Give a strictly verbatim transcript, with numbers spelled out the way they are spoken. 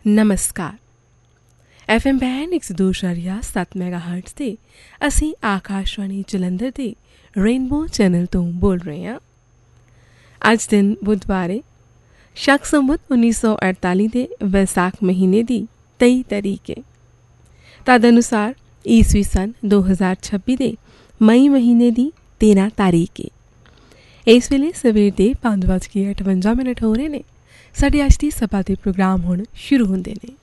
ਨਮਸਕਾਰ। F M band ਇੱਕ ਸੌ ਦੋ ਇਸ਼ਾਰੀਆ ਸੱਤ ਮੈਗਾ ਹਰਟਜ਼ 'ਤੇ ਅਸੀਂ ਆਕਾਸ਼ਵਾਣੀ ਜਲੰਧਰ ਦੇ ਰੇਨਬੋ ਚੈਨਲ ਤੋਂ ਬੋਲ ਰਹੇ ਹਾਂ। ਅੱਜ ਦਿਨ ਬੁੱਧਵਾਰ ਹੈ, ਸ਼ਕ ਸੰਵਤ ਉੱਨੀ ਸੌ ਅੜਤਾਲੀ ਦੇ ਵਿਸਾਖ ਮਹੀਨੇ ਦੀ ਤੇਈ ਤਾਰੀਖ ਹੈ। ਤਦ ਅਨੁਸਾਰ ਈਸਵੀ ਸਨ ਦੋ ਹਜ਼ਾਰ ਛੱਬੀ ਦੇ ਮਈ ਮਹੀਨੇ ਦੀ ਤੇਰ੍ਹਾਂ ਤਾਰੀਖ ਹੈ। ਇਸ ਵੇਲੇ ਸਵੇਰ ਦੇ ਪੰਜ ਵੱਜ ਕੇ ਅਠਵੰਜਾ ਮਿੰਟ ਹੋ ਰਹੇ ਨੇ। ਸਾਡੇ ਅੱਜ ਦੀ ਸਭਾ ਦੇ ਪ੍ਰੋਗਰਾਮ ਹੁਣ ਸ਼ੁਰੂ ਹੁੰਦੇ ਨੇ।